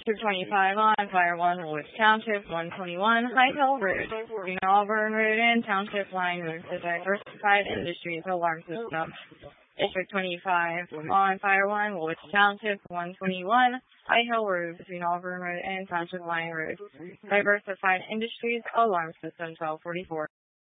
District 25 on Fire 1, Woolwich Township, 121, High Hill Road. Between Auburn Road and Township Line Road, the Diversified Industries Alarm System. District 25 on Fire 1, Woolwich Township, 121, High Hill Road, between Auburn Road and Township Line Road. Diversified Industries Alarm System 1244.